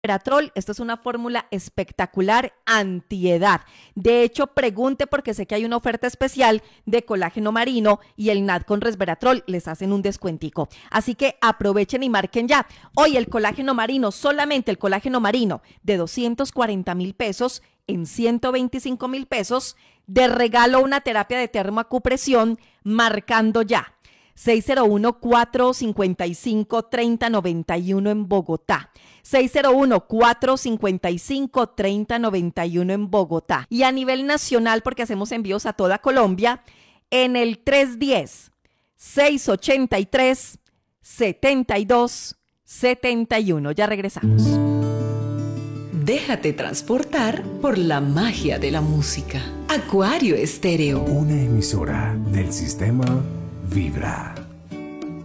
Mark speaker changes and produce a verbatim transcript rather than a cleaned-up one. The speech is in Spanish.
Speaker 1: Resveratrol, esto es una fórmula espectacular antiedad. De hecho, pregunte porque sé que hay una oferta especial de colágeno marino y el N A D con resveratrol les hacen un descuentico. Así que aprovechen y marquen ya. Hoy el colágeno marino, solamente el colágeno marino de doscientos cuarenta mil pesos en ciento veinticinco mil pesos. De regalo una terapia de termoacupresión marcando ya. seis cero uno, cuatro cinco cinco, tres cero nueve uno en Bogotá. seis cero uno, cuatro cinco cinco, tres cero nueve uno en Bogotá. Y a nivel nacional, porque hacemos envíos a toda Colombia, en el tres uno cero, seis ocho tres, siete dos siete uno. Ya regresamos.
Speaker 2: Déjate transportar por la magia de la música. Acuario Estéreo.
Speaker 3: Una emisora del sistema Vibra.